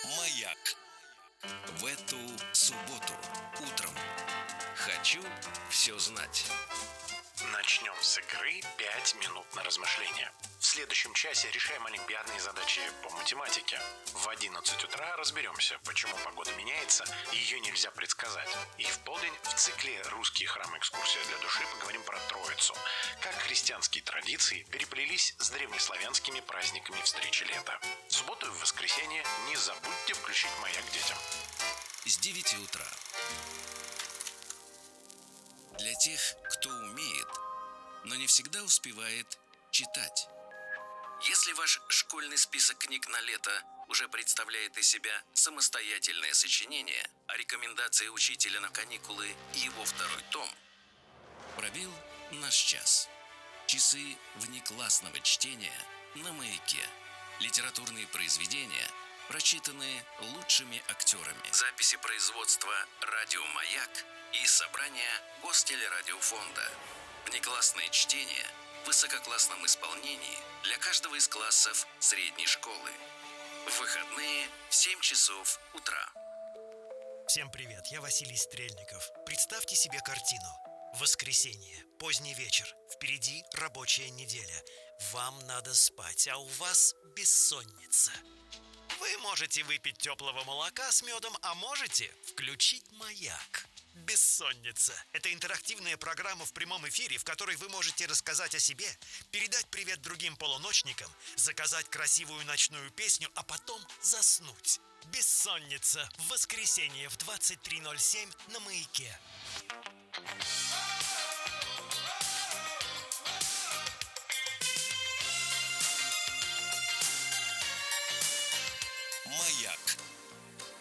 Маяк. В эту субботу утром. Хочу все знать. Начнем с игры «5 минут на размышление». В следующем часе решаем олимпиадные задачи по математике. В 11 утра разберемся, почему погода меняется, и ее нельзя предсказать. И в полдень в цикле «Русские храмы. Экскурсия для души» поговорим про Троицу. Как христианские традиции переплелись с древнеславянскими праздниками встречи лета. В субботу и в воскресенье не забудьте включить «Маяк» детям. С 9 утра. Для тех, кто умеет, но не всегда успевает читать. Если ваш школьный список книг на лето уже представляет из себя самостоятельное сочинение, а рекомендации учителя на каникулы и его второй том, пробил наш час. Часы внеклассного чтения на «Маяке». Литературные произведения, прочитанные лучшими актерами. Записи производства «Радио Маяк» и собрания Гостелерадиофонда. Внеклассное чтение в высококлассном исполнении для каждого из классов средней школы. В выходные в 7 часов утра. Всем привет, я Василий Стрельников. Представьте себе картину. Воскресенье, поздний вечер, впереди рабочая неделя. Вам надо спать, а у вас бессонница. Вы можете выпить теплого молока с медом, а можете включить «Маяк». «Бессонница» – это интерактивная программа в прямом эфире, в которой вы можете рассказать о себе, передать привет другим полуночникам, заказать красивую ночную песню, а потом заснуть. «Бессонница» в воскресенье в 23:07 на «Маяке». Маяк.